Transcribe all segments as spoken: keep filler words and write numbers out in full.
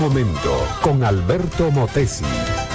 Momento con Alberto Motesi.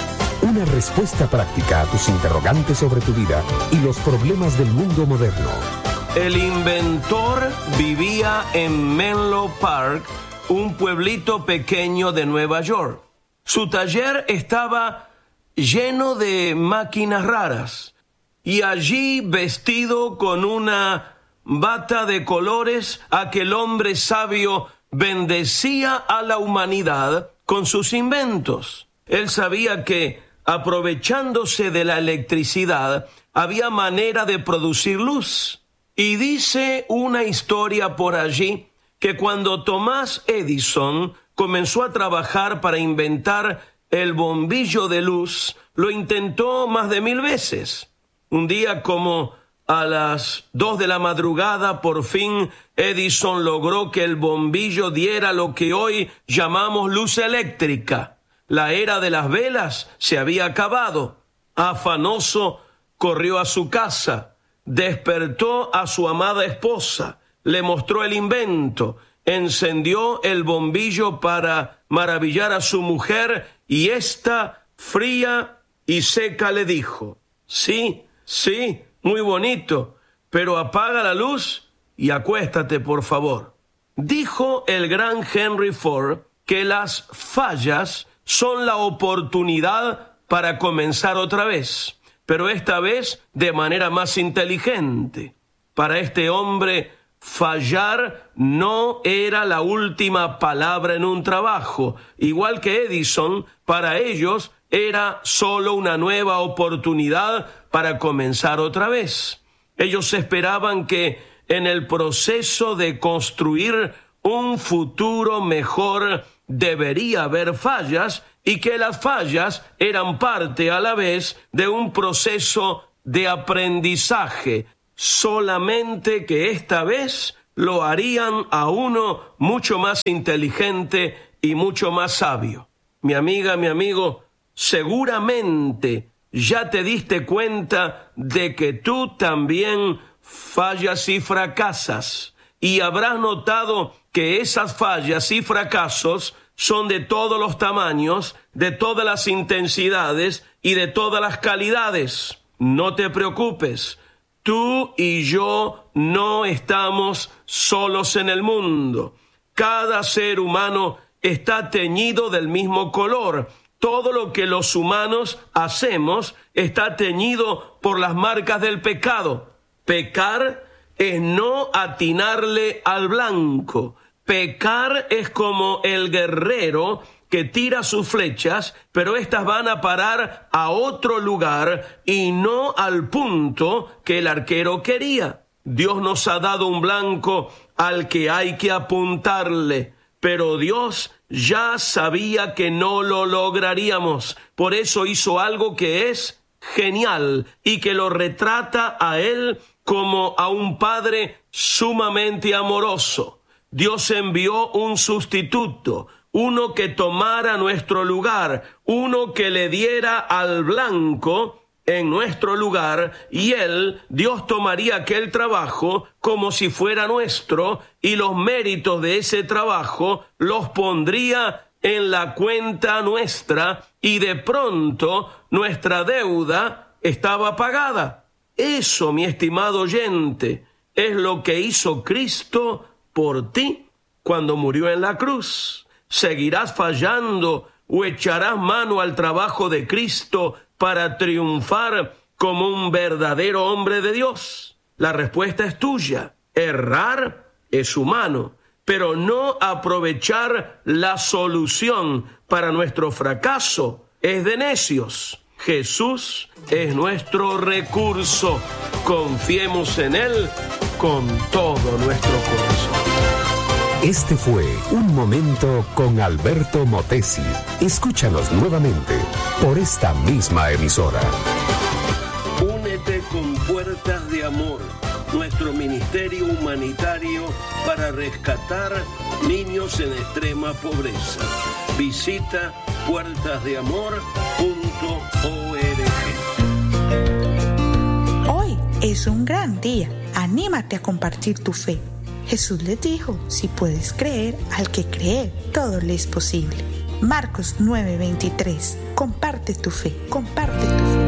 Una respuesta práctica a tus interrogantes sobre tu vida y los problemas del mundo moderno. El inventor vivía en Menlo Park, un pueblito pequeño de Nueva York. Su taller estaba lleno de máquinas raras y allí, vestido con una bata de colores, aquel hombre sabio bendecía a la humanidad con sus inventos. Él sabía que, aprovechándose de la electricidad, había manera de producir luz. Y dice una historia por allí que cuando Thomas Edison comenzó a trabajar para inventar el bombillo de luz, lo intentó más de mil veces. Un día, como a las dos de la madrugada, por fin Edison logró que el bombillo diera lo que hoy llamamos luz eléctrica. La era de las velas se había acabado. Afanoso, corrió a su casa, despertó a su amada esposa, le mostró el invento, encendió el bombillo para maravillar a su mujer y ésta, fría y seca, le dijo: sí, sí, muy bonito, pero apaga la luz y acuéstate, por favor. Dijo el gran Henry Ford que las fallas son la oportunidad para comenzar otra vez, pero esta vez de manera más inteligente. Para este hombre, fallar no era la última palabra en un trabajo. Igual que Edison, para ellos era solo una nueva oportunidad para comenzar otra vez. Ellos esperaban que en el proceso de construir un futuro mejor debería haber fallas y que las fallas eran parte a la vez de un proceso de aprendizaje, solamente que esta vez lo harían a uno mucho más inteligente y mucho más sabio. Mi amiga, mi amigo, seguramente ya te diste cuenta de que tú también fallas y fracasas, y habrás notado que esas fallas y fracasos son de todos los tamaños, de todas las intensidades y de todas las calidades. No te preocupes, tú y yo no estamos solos en el mundo. Cada ser humano está teñido del mismo color. Todo lo que los humanos hacemos está teñido por las marcas del pecado. Pecar es no atinarle al blanco. Pecar es como el guerrero que tira sus flechas, pero éstas van a parar a otro lugar y no al punto que el arquero quería. Dios nos ha dado un blanco al que hay que apuntarle, pero Dios ya sabía que no lo lograríamos. Por eso hizo algo que es genial y que lo retrata a Él como a un padre sumamente amoroso. Dios envió un sustituto, uno que tomara nuestro lugar, uno que le diera al blanco en nuestro lugar, y Él, Dios, tomaría aquel trabajo como si fuera nuestro, y los méritos de ese trabajo los pondría en la cuenta nuestra, y de pronto nuestra deuda estaba pagada. Eso, mi estimado oyente, es lo que hizo Cristo por ti cuando murió en la cruz. ¿Seguirás fallando o echarás mano al trabajo de Cristo para triunfar como un verdadero hombre de Dios? La respuesta es tuya. Errar es humano, pero no aprovechar la solución para nuestro fracaso es de necios. Jesús es nuestro recurso. Confiemos en Él con todo nuestro corazón. Este fue Un Momento con Alberto Motesi. Escúchanos nuevamente por esta misma emisora. Únete con Puertas de Amor, nuestro ministerio humanitario para rescatar niños en extrema pobreza. Visita puertas de amor punto org. Hoy es un gran día. Anímate a compartir tu fe. Jesús les dijo, si puedes creer, al que cree, todo le es posible. Marcos nueve veintitrés. Comparte tu fe, comparte tu fe.